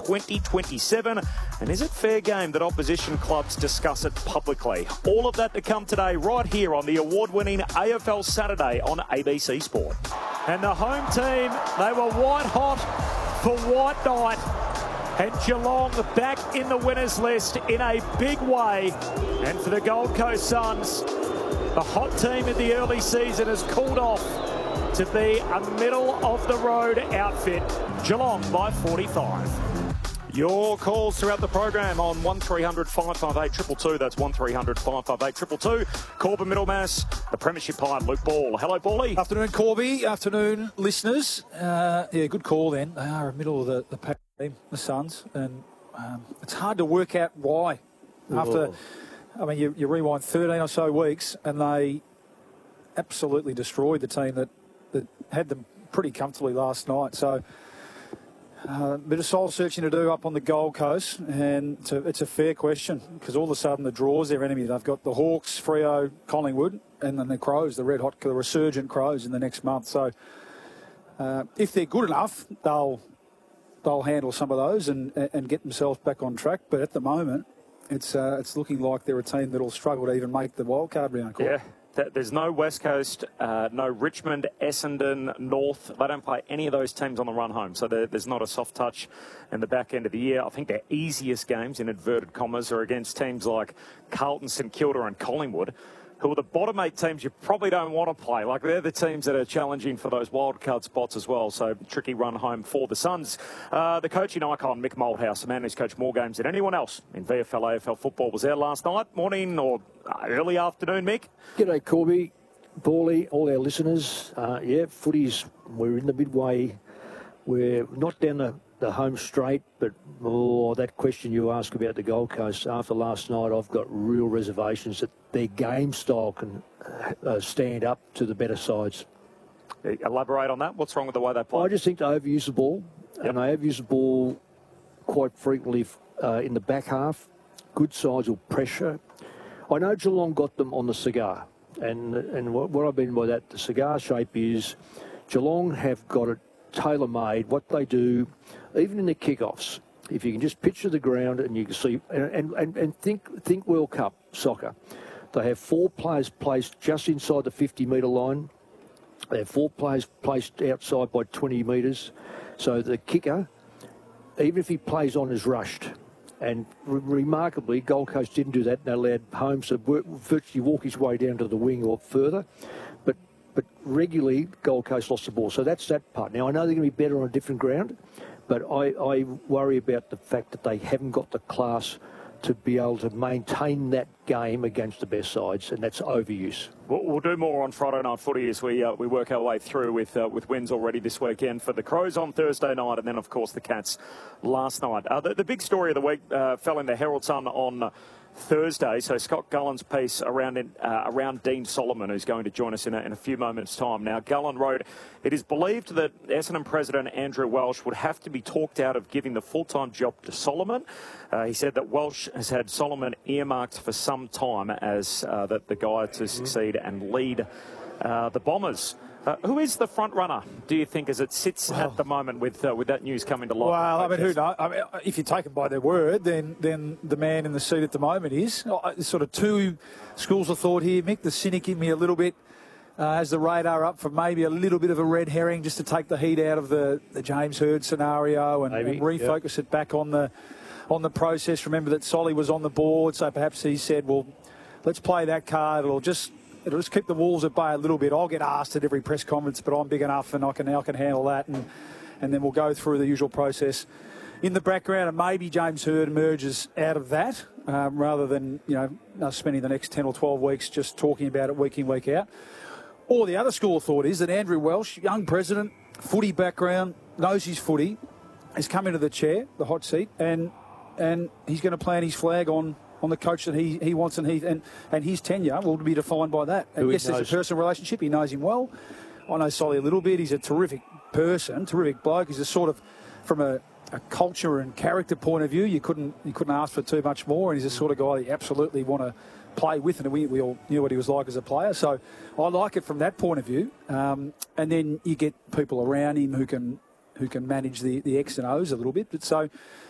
2027? And is it fair game that opposition clubs discuss it publicly? All of that to come today right here on the award-winning AFL Saturday on ABC Sport. And the home team, they were white hot for White Night. And Geelong back in the winners list in a big way. And for the Gold Coast Suns, the hot team in the early season has cooled off to be a middle-of-the-road outfit. Geelong by 45. Your calls throughout the program on 1300 558 222. That's 1300 558 222. Corbin Middlemass, the Premiership Pine, Luke Ball. Hello, Ballie. Afternoon, Corby. Afternoon, listeners. Yeah, good call then. They are in the middle of the pack team, the Suns, and it's hard to work out why. After, I mean, you rewind 13 or so weeks, and they absolutely destroyed the team that had them pretty comfortably last night. So, a bit of soul searching to do up on the Gold Coast, and it's a fair question because all of a sudden the draw's their enemy. They've got the Hawks, Freo, Collingwood, and then the Crows, the resurgent Crows in the next month. So if they're good enough, they'll handle some of those and get themselves back on track. But at the moment, it's looking like they're a team that'll struggle to even make the wildcard round. Yeah. There's no West Coast, no Richmond, Essendon, North. They don't play any of those teams on the run home. So there's not a soft touch in the back end of the year. I think their easiest games, in inverted commas, are against teams like Carlton, St Kilda and Collingwood, who are the bottom 8 teams you probably don't want to play. Like, they're the teams that are challenging for those wildcard spots as well. So tricky run home for the Suns. The coaching icon, Mick Malthouse, the man who's coached more games than anyone else in VFL, AFL football, was there last night, morning or early afternoon, Mick? G'day, Corby, Ballie, all our listeners. Footies, we're in the midway. We're not down the home straight, but that question you ask about the Gold Coast, after last night, I've got real reservations that their game style can stand up to the better sides. Elaborate on that. What's wrong with the way they play? I just think they overuse the ball, and they overuse the ball quite frequently in the back half. Good sides will pressure. I know Geelong got them on the cigar, and what I mean by that, the cigar shape is Geelong have got it tailor-made. What they do, even in the kickoffs, if you can just picture the ground and you can see, and think World Cup soccer, they have 4 players placed just inside the 50-metre line. They have 4 players placed outside by 20 metres. So the kicker, even if he plays on, is rushed. And remarkably, Gold Coast didn't do that, and they allowed Holmes to virtually walk his way down to the wing or further. But regularly, Gold Coast lost the ball. So that's that part. Now, I know they're going to be better on a different ground, but I worry about the fact that they haven't got the class to be able to maintain that game against the best sides, and that's overuse. We'll do more on Friday night footy as we work our way through with wins already this weekend for the Crows on Thursday night, and then, of course, the Cats last night. The big story of the week fell in the Herald Sun on Thursday. So Scott Gullen's piece around Dean Solomon, who's going to join us in a few moments' time. Now, Gullen wrote, "It is believed that Essendon President Andrew Welsh would have to be talked out of giving the full-time job to Solomon." He said that Welsh has had Solomon earmarked for some time as the guy to succeed and lead the Bombers. Who is the front runner, do you think, as it sits at the moment with that news coming to light? Well, I mean, who knows? I mean, if you take it by their word, then the man in the seat at the moment is. There's sort of 2 schools of thought here, Mick. The cynic in me a little bit has the radar up for maybe a little bit of a red herring just to take the heat out of the James Hird scenario and refocus it back on the process. Remember that Solly was on the board, so perhaps he said, well, let's play that card. It'll just keep the Wolves at bay a little bit. I'll get asked at every press conference, but I'm big enough and I can handle that. And then we'll go through the usual process in the background. And maybe James Hird emerges out of that rather than, us spending the next 10 or 12 weeks just talking about it week in, week out. Or the other school of thought is that Andrew Welsh, young president, footy background, knows his footy, has come into the chair, the hot seat, and he's going to plant his flag on the coach that he wants, and his tenure will be defined by that. I guess there's a personal relationship. He knows him well. I know Solly a little bit. He's a terrific person, terrific bloke. He's a sort of, from a culture and character point of view, you couldn't ask for too much more. And he's the sort of guy that you absolutely want to play with, and we all knew what he was like as a player. So I like it from that point of view. And then you get people around him who can manage the X and O's a little bit. But so